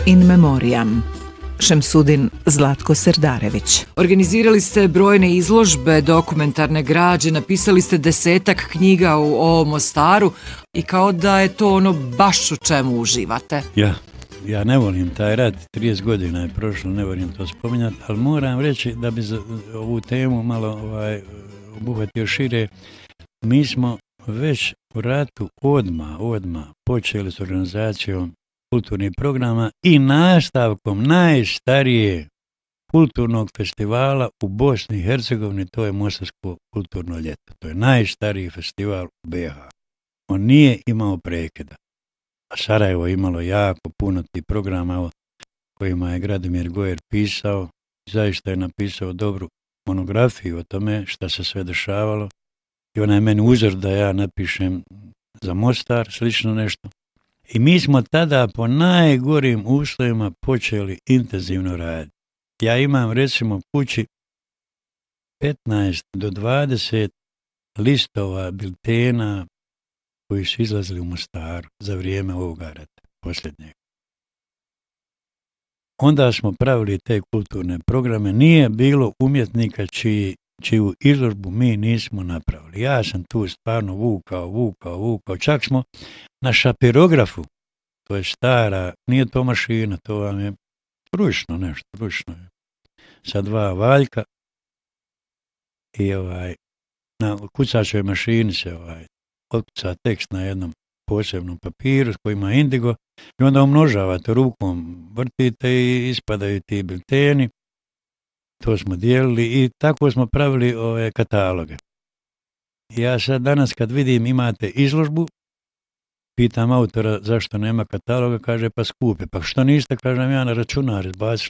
in memoriam. Šemsudin Zlatko Serdarević. Organizirali ste brojne izložbe, dokumentarne građe, napisali ste 10-ak knjiga o Mostaru i kao da je to ono baš u čemu uživate. Ja ne volim taj rad, 30 godina je prošlo, ne volim to spominjati, ali moram reći da bi ovu temu malo obuhvatio šire. Mi smo već u ratu odmah počeli s organizacijom kulturnih programa i nastavkom najstarije kulturnog festivala u Bosni i Hercegovini, to je Mostarsko kulturno ljeto. To je najstariji festival u BiH. On nije imao prekida. A Sarajevo je imalo jako puno tih programa o kojima je Gradimir Gojer pisao. Zaista je napisao dobru monografiju o tome šta se sve dešavalo. I ona je meni uzor da ja napišem za Mostar, slično nešto. I mi smo tada po najgorim uslovima počeli intenzivno raditi. Ja imam recimo kući 15 do 20 listova, biltena koji su izlazili u Mostaru za vrijeme ovoga rata, posljednjeg. Onda smo pravili te kulturne programe. Nije bilo umjetnika čiju izložbu mi nismo napravili. Ja sam tu stvarno vukao. Čak smo na šapirografu, to je stara, nije to mašina, to vam je ručno je. Sa 2 valjka i na kucačoj mašini se otkuca tekst na jednom posebnom papiru s kojima je indigo i onda umnožavate rukom, vrtite i ispadaju ti bilteni. To smo dijelili i tako smo pravili ove kataloge. Ja sad danas kad vidim imate izložbu, pitam autora zašto nema kataloga, kaže pa skupe. Pa što niste, kažem ja, na računar izbacili